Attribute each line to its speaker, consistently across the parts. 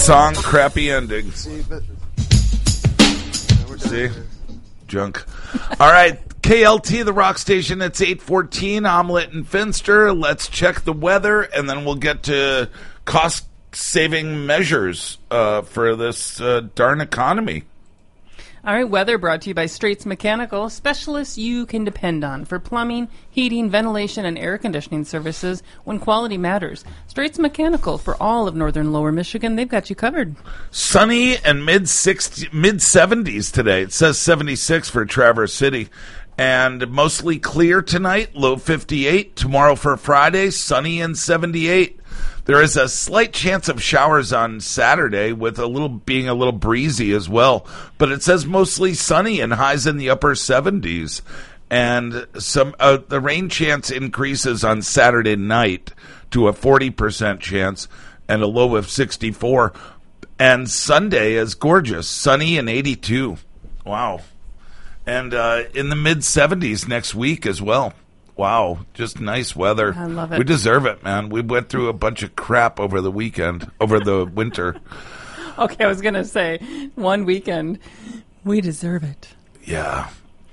Speaker 1: song, crappy ending.
Speaker 2: See?
Speaker 1: Junk. All right. KLT, the rock station. It's 8:14. Omelet and Finster. Let's check the weather, and then we'll get to cost-saving measures for this darn economy.
Speaker 3: All right, weather brought to you by Straits Mechanical, specialists you can depend on for plumbing, heating, ventilation, and air conditioning services when quality matters. Straits Mechanical for all of northern lower Michigan. They've got you covered.
Speaker 1: Sunny and mid-70s today. It says 76 for Traverse City. And mostly clear tonight, low 58. Tomorrow for Friday, sunny and 78. There is a slight chance of showers on Saturday with being a little breezy as well. But it says mostly sunny and highs in the upper 70s. And the rain chance increases on Saturday night to a 40% chance and a low of 64. And Sunday is gorgeous, sunny and 82. Wow. And in the mid-70s next week as well. Wow, just nice weather.
Speaker 3: I love it.
Speaker 1: We deserve it, man. We went through a bunch of crap over the winter.
Speaker 3: Okay, I was going to say, one weekend, we deserve it.
Speaker 1: Yeah.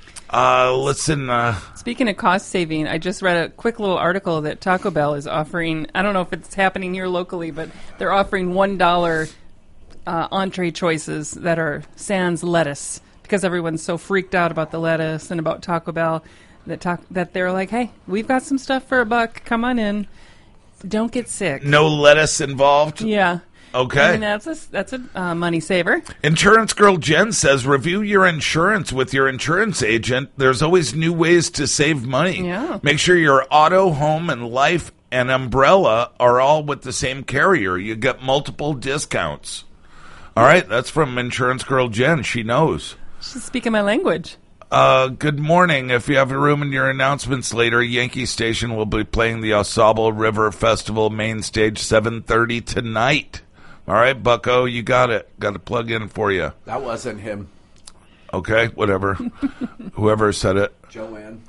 Speaker 1: Listen.
Speaker 3: Speaking of cost saving, I just read a quick little article that Taco Bell is offering. I don't know if it's happening here locally, but they're offering $1 entree choices that are sans lettuce because everyone's so freaked out about the lettuce and about Taco Bell. That they're like, hey, we've got some stuff for $1. Come on in. Don't get sick.
Speaker 1: No lettuce involved?
Speaker 3: Yeah.
Speaker 1: Okay.
Speaker 3: I mean, that's a money saver.
Speaker 1: Insurance Girl Jen says, review your insurance with your insurance agent. There's always new ways to save money.
Speaker 3: Yeah.
Speaker 1: Make sure your auto, home, and life and umbrella are all with the same carrier. You get multiple discounts. All right. That's from Insurance Girl Jen. She knows.
Speaker 3: She's speaking my language.
Speaker 1: Good morning. If you have a room in your announcements later, Yankee Station will be playing the Ausable River Festival main stage 7:30 tonight. All right, Bucko, you got it. Got to plug in for you.
Speaker 2: That wasn't him.
Speaker 1: Okay, whatever. Whoever said it.
Speaker 2: Joanne.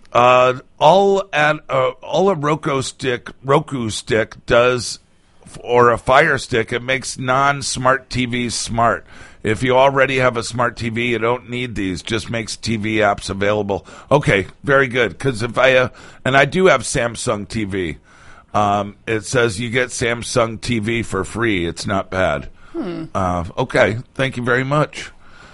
Speaker 1: All a Roku stick does, or a Fire Stick, it makes non-smart TVs smart. If you already have a smart TV, you don't need these. Just makes TV apps available. Okay, very good. Because if and I do have Samsung TV. It says you get Samsung TV for free. It's not bad. Okay, thank you very much.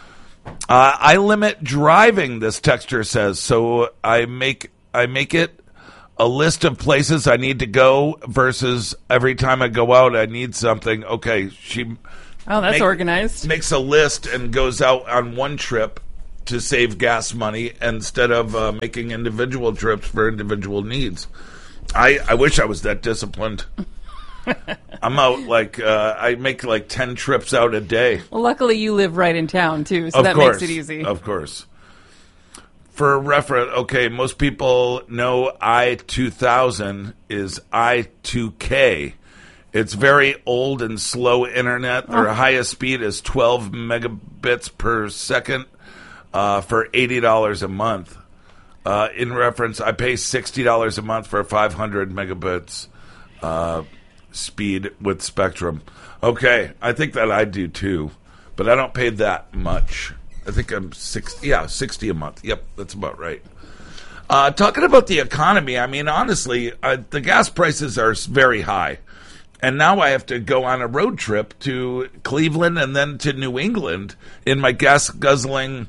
Speaker 1: I limit driving, this texter says. So I make it a list of places I need to go versus every time I go out I need something. Okay,
Speaker 3: Oh, that's organized.
Speaker 1: Makes a list and goes out on one trip to save gas money instead of making individual trips for individual needs. I wish I was that disciplined. I'm out I make 10 trips out a day.
Speaker 3: Well, luckily you live right in town, too, so that makes it easy.
Speaker 1: Of course. For reference, okay, most people know I-2000 is I-2K. It's very old and slow internet. Their highest speed is 12 megabits per second for $80 a month. In reference, I pay $60 a month for 500 megabits speed with Spectrum. Okay, I think that I do too, but I don't pay that much. I think I'm 60 a month. Yep, that's about right. Talking about the economy, I mean, honestly, the gas prices are very high. And now I have to go on a road trip to Cleveland and then to New England in my gas-guzzling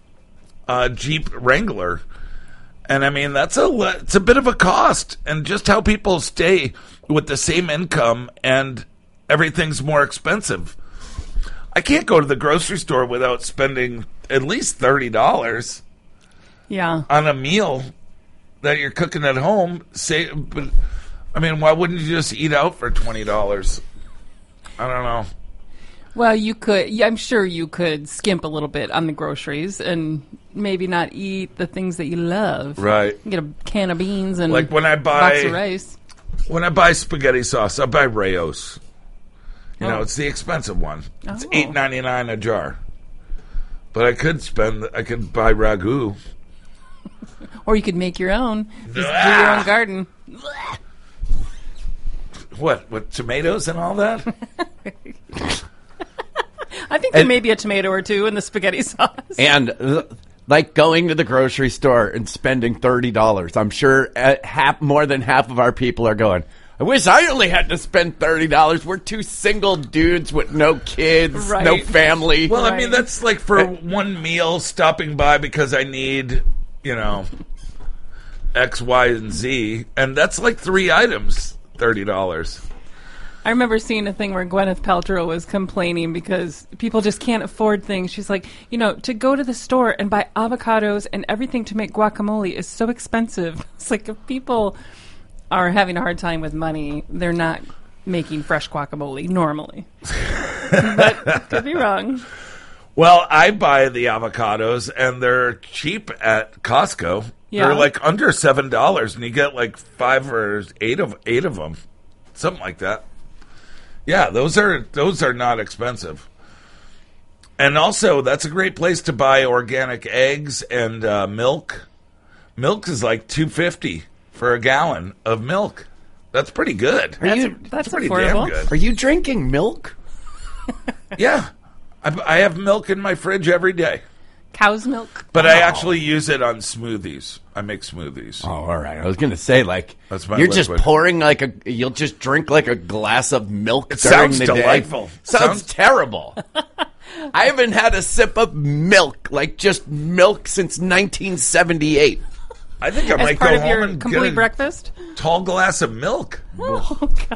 Speaker 1: Jeep Wrangler. And, I mean, it's a bit of a cost. And just how people stay with the same income and everything's more expensive. I can't go to the grocery store without spending at least $30 on a meal that you're cooking at home. But I mean, why wouldn't you just eat out for $20? I don't know.
Speaker 3: Well, you could. Yeah, I'm sure you could skimp a little bit on the groceries and maybe not eat the things that you love.
Speaker 1: Right.
Speaker 3: Get a can of beans and
Speaker 1: like when I buy
Speaker 3: box of rice.
Speaker 1: When I buy spaghetti sauce, I buy Rao's. You know, it's the expensive one. It's $8.99 a jar. But I could buy ragu.
Speaker 3: Or you could make your own. Just do your own garden.
Speaker 1: What? With tomatoes and all that?
Speaker 3: I think there may be a tomato or two in the spaghetti sauce.
Speaker 2: And like going to the grocery store and spending $30. I'm sure more than half of our people are going, I wish I only had to spend $30. We're two single dudes with no kids, no family.
Speaker 1: Well, I mean, that's like for one meal stopping by because I need, X, Y, and Z. And that's like 3 items, $30.
Speaker 3: I remember seeing a thing where Gwyneth Paltrow was complaining because people just can't afford things. She's like, to go to the store and buy avocados and everything to make guacamole is so expensive. It's like if people are having a hard time with money, they're not making fresh guacamole normally. But could be wrong.
Speaker 1: Well, I buy the avocados, and they're cheap at Costco.
Speaker 3: Yeah.
Speaker 1: They're like under $7, and you get like 5 or 8 of them, something like that. Yeah, those are not expensive. And also, that's a great place to buy organic eggs and milk. Milk is like $2.50 for a gallon of milk. That's pretty good.
Speaker 3: That's
Speaker 1: pretty
Speaker 3: affordable.
Speaker 1: damn good.
Speaker 2: Are you drinking milk?
Speaker 1: Yeah. I have milk in my fridge every day.
Speaker 3: Cow's milk?
Speaker 1: But I actually use it on smoothies. I make smoothies.
Speaker 2: Oh, all right. I was going to say,
Speaker 1: That's my
Speaker 2: you're
Speaker 1: liquid.
Speaker 2: just pouring you'll just drink like a glass of milk
Speaker 1: It
Speaker 2: during
Speaker 1: sounds
Speaker 2: the
Speaker 1: delightful.
Speaker 2: day. Sounds terrible. I haven't had a sip of milk, just milk, since 1978.
Speaker 1: I think I
Speaker 3: As
Speaker 1: might
Speaker 3: part
Speaker 1: go
Speaker 3: of
Speaker 1: home
Speaker 3: your
Speaker 1: and
Speaker 3: complete
Speaker 1: get a
Speaker 3: breakfast?
Speaker 1: tall glass of milk.
Speaker 3: Oh, God.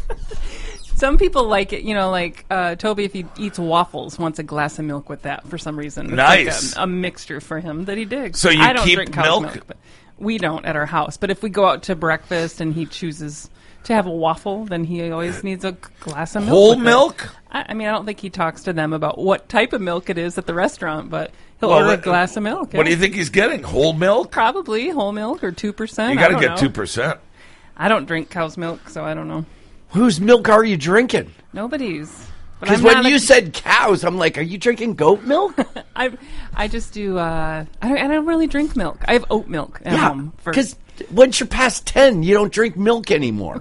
Speaker 3: Some people like it, like Toby, if he eats waffles, wants a glass of milk with that for some reason. It's
Speaker 1: Nice.
Speaker 3: like a mixture for him that he digs.
Speaker 1: So you
Speaker 3: I don't
Speaker 1: keep
Speaker 3: drink cow's
Speaker 1: milk?
Speaker 3: but we don't at our house. But if we go out to breakfast and he chooses to have a waffle, then he always needs a glass of milk.
Speaker 1: Whole
Speaker 3: with it.
Speaker 1: milk?
Speaker 3: I mean, I don't think he talks to them about what type of milk it is at the restaurant, but he'll order a glass of milk.
Speaker 1: What do you think he's getting? Whole milk?
Speaker 3: Probably whole milk or 2%.
Speaker 1: You got to
Speaker 3: I
Speaker 1: get
Speaker 3: don't know.
Speaker 1: 2%.
Speaker 3: I don't drink cow's milk, so I don't know.
Speaker 2: Whose milk are you drinking?
Speaker 3: Nobody's. But
Speaker 2: Because
Speaker 3: I'm
Speaker 2: when
Speaker 3: not
Speaker 2: you said cows, I'm like, are you drinking goat milk?
Speaker 3: I just do. I don't really drink milk. I have oat milk at home.
Speaker 2: Because once you're past 10, you don't drink milk anymore.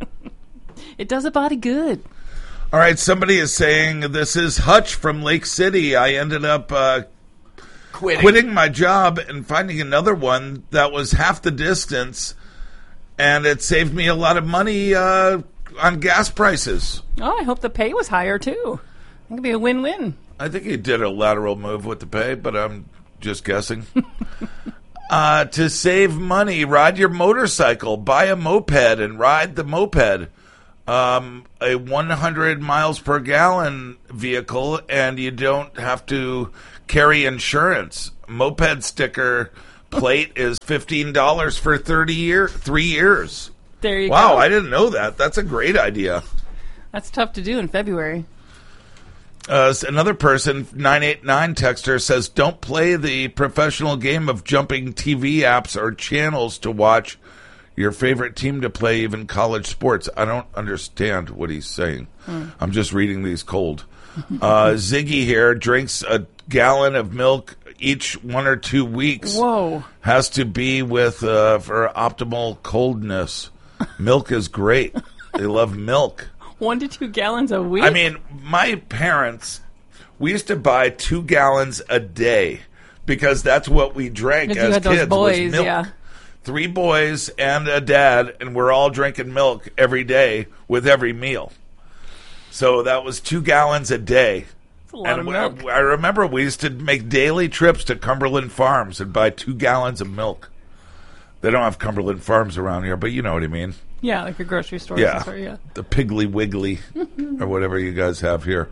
Speaker 3: It does a body good.
Speaker 1: All right, somebody is saying, this is Hutch from Lake City. I ended up quitting my job and finding another one that was half the distance, and it saved me a lot of money on gas prices.
Speaker 3: Oh, I hope the pay was higher too. It could be a win-win.
Speaker 1: I think he did a lateral move with the pay, but I'm just guessing. To save money, ride your motorcycle, buy a moped and ride the moped. A 100 miles per gallon vehicle, and you don't have to carry insurance. Moped sticker plate is $15 for 3 years.
Speaker 3: There you go.
Speaker 1: Wow, I didn't know that. That's a great idea.
Speaker 3: That's tough to do in February.
Speaker 1: Another person, 989 texter, says, don't play the professional game of jumping TV apps or channels to watch your favorite team to play, even college sports. I don't understand what he's saying. I'm just reading these cold. Ziggy here drinks a gallon of milk each 1 or 2 weeks.
Speaker 3: Whoa.
Speaker 1: Has to be with for optimal coldness. Milk is great. They love milk.
Speaker 3: 1 to 2 gallons a week?
Speaker 1: I mean, my parents, we used to buy 2 gallons a day because that's what we drank
Speaker 3: Because you
Speaker 1: as
Speaker 3: had
Speaker 1: kids
Speaker 3: those boys,
Speaker 1: was milk.
Speaker 3: yeah.
Speaker 1: 3 boys and a dad, and we're all drinking milk every day with every meal. So that was 2 gallons a day.
Speaker 3: That's a lot of milk.
Speaker 1: I remember we used to make daily trips to Cumberland Farms and buy 2 gallons of milk. They don't have Cumberland Farms around here, but you know what I mean.
Speaker 3: Yeah, like your grocery store.
Speaker 1: Yeah, the Piggly Wiggly or whatever you guys have here.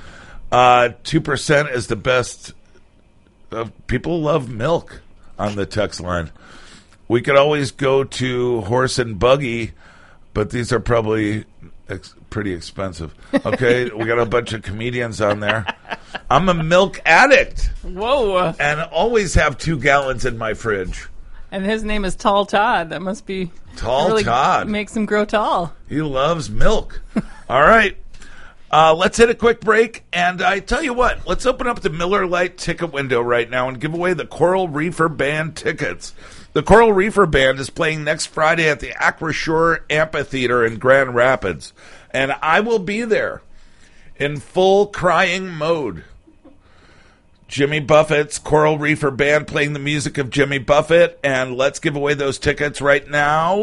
Speaker 1: 2% is the best. People love milk on the text line. We could always go to Horse and Buggy, but these are probably pretty expensive. Okay, we got a bunch of comedians on there. I'm a milk addict.
Speaker 3: Whoa.
Speaker 1: And always have 2 gallons in my fridge.
Speaker 3: And his name is Tall Todd. That must be...
Speaker 1: Tall
Speaker 3: really
Speaker 1: Todd.
Speaker 3: Makes him grow tall.
Speaker 1: He loves milk. All right. Let's hit a quick break. And I tell you what, let's open up the Miller Lite ticket window right now and give away the Coral Reefer Band tickets. The Coral Reefer Band is playing next Friday at the Acroshore Amphitheater in Grand Rapids. And I will be there. in full crying mode. Jimmy Buffett's Coral Reefer Band playing the music of Jimmy Buffett, and let's give away those tickets right now.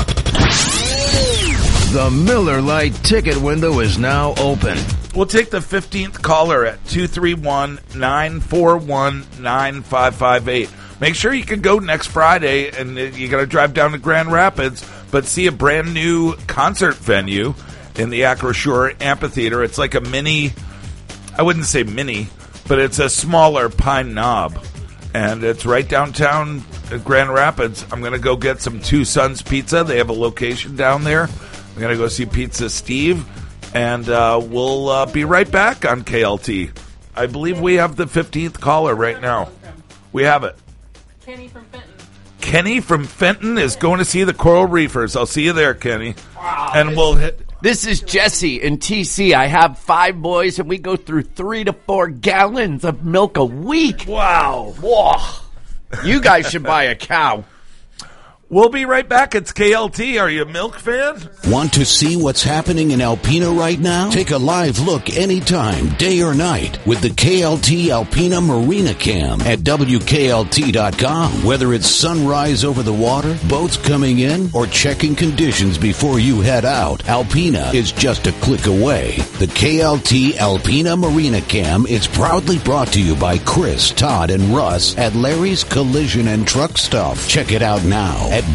Speaker 4: The Miller Lite ticket window is now open.
Speaker 1: We'll take the 15th caller at 231-941-9558. Make sure you can go next Friday, and you got to drive down to Grand Rapids, but see a brand new concert venue in the Acroshore Amphitheater. It's like a mini, I wouldn't say mini, but it's a smaller Pine Knob, and it's right downtown Grand Rapids. I'm going to go get some Two Sons Pizza. They have a location down there. I'm going to go see Pizza Steve, and we'll be right back on KLT. I believe we have the 15th caller right now. We have it.
Speaker 3: Kenny from Fenton.
Speaker 1: Kenny from Fenton is going to see the Coral Reefers. I'll see you there, Kenny. Wow. And we'll hit...
Speaker 2: This is Jesse in TC. I have 5 boys, and we go through 3 to 4 gallons of milk a week.
Speaker 1: Wow.
Speaker 2: Whoa. You guys should buy a cow.
Speaker 1: We'll be right back. It's KLT. Are you a milk fan?
Speaker 4: Want to see what's happening in Alpena right now? Take a live look anytime, day or night, with the KLT Alpena Marina Cam at WKLT.com. Whether it's sunrise over the water, boats coming in, or checking conditions before you head out, Alpena is just a click away. The KLT Alpena Marina Cam is proudly brought to you by Chris, Todd, and Russ at Larry's Collision and Truck Stuff. Check it out now at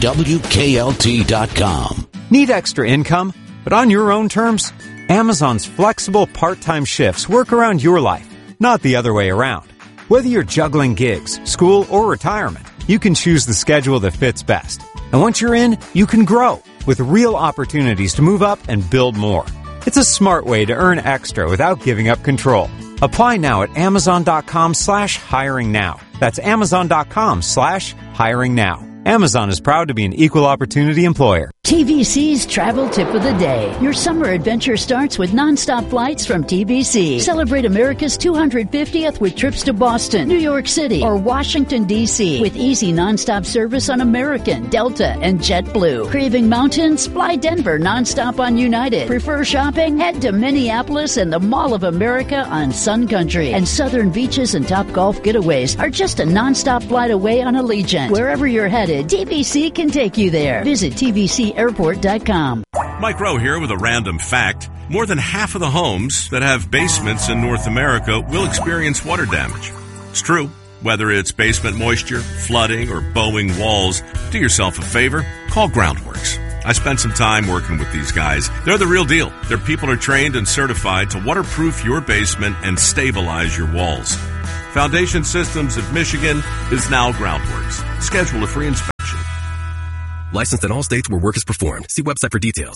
Speaker 4: WKLT.com.
Speaker 5: Need extra income, but on your own terms? Amazon's flexible part-time shifts work around your life, not the other way around. Whether you're juggling gigs, school, or retirement, you can choose the schedule that fits best. And once you're in, you can grow with real opportunities to move up and build more. It's a smart way to earn extra without giving up control. Apply now at Amazon.com/hiring now. That's Amazon.com/hiring now. Amazon is proud to be an equal opportunity employer.
Speaker 6: TVC's Travel Tip of the Day. Your summer adventure starts with nonstop flights from TVC. Celebrate America's 250th with trips to Boston, New York City, or Washington, D.C. with easy nonstop service on American, Delta, and JetBlue. Craving mountains? Fly Denver nonstop on United. Prefer shopping? Head to Minneapolis and the Mall of America on Sun Country. And southern beaches and top golf getaways are just a nonstop flight away on Allegiant. Wherever you're headed, TVC can take you there. Visit TVCairport.com.
Speaker 7: Mike Rowe here with a random fact. More than half of the homes that have basements in North America will experience water damage. It's true. Whether it's basement moisture, flooding, or bowing walls, do yourself a favor. Call Groundworks. I spent some time working with these guys. They're the real deal. Their people are trained and certified to waterproof your basement and stabilize your walls. Foundation Systems of Michigan is now Groundworks. Schedule a free inspection.
Speaker 8: Licensed in all states where work is performed. See website for details.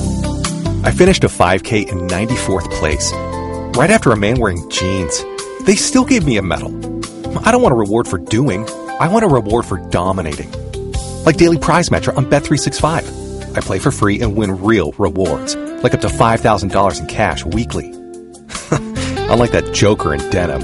Speaker 9: I finished a 5K in 94th place. Right after a man wearing jeans. They still gave me a medal. I don't want a reward for doing. I want a reward for dominating. Like Daily Prize Match on Bet365. I play for free and win real rewards. Like up to $5,000 in cash weekly. Unlike that joker in denim.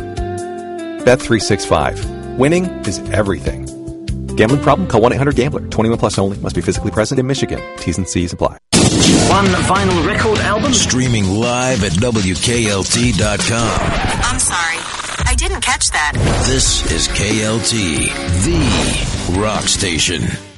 Speaker 9: Bet365. Winning is everything. Gambling problem? Call 1-800-GAMBLER. 21 plus only. Must be physically present in Michigan. T's and C's apply.
Speaker 10: One vinyl record album?
Speaker 4: Streaming live at WKLT.com.
Speaker 11: I'm sorry. I didn't catch that.
Speaker 4: This is KLT, the rock station.